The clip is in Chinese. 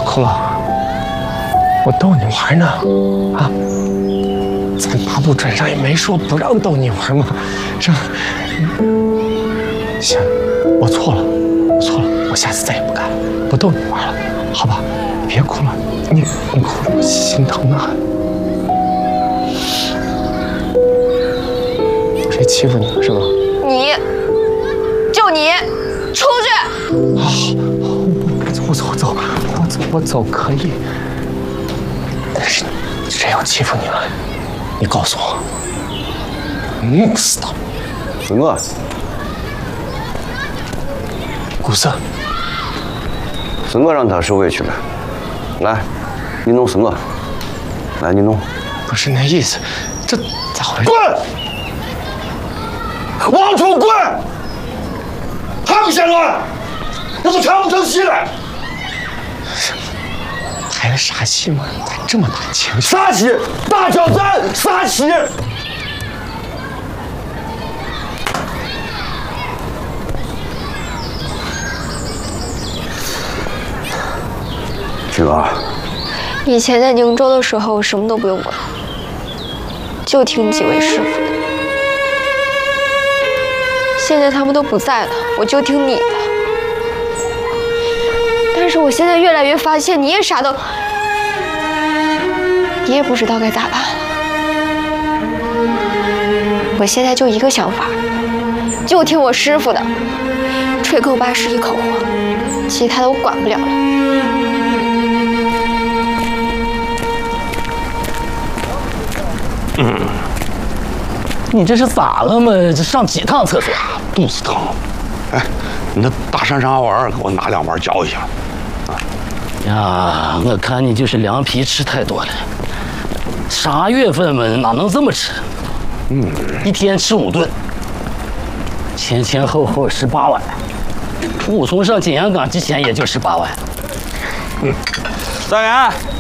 哭了？我逗你玩呢，啊！咱八部传上也没说不让逗你玩嘛，这……行，我错了，我下次再也不敢不逗你玩了，好吧？别哭了，你哭了我心疼的很。谁欺负你了是吗？你，就你，出去！我走可以。但是谁又欺负你了？你告诉我。弄死他！ 是我。 古色。 是我让他受委屈了。来，你弄是我。来，你弄。 不是那意思，这咋回事？ 滚！往出滚！还不嫌乱？那都唱不成戏了。 拍的啥戏嘛？咋这么大情绪？ 啥戏？大挑战，啥戏？菊儿， 以前在宁州的时候，我什么都不用管，就听几位师傅的。现在他们都不在了，我就听你的。但是我现在越来越发现，你也啥都，你也不知道该咋办了。我现在就一个想法，就听我师傅的，吹够8十一口火，其他的我管不了了。 你这是咋了嘛？这上几趟厕所？ 肚子疼。哎，你那大山上丸给我拿2丸嚼一下。 呀，我看你就是凉皮吃太多了。啥月份嘛，哪能这么吃？一天吃5顿，前后18碗。武松上金阳冈之前也就18碗。 3元。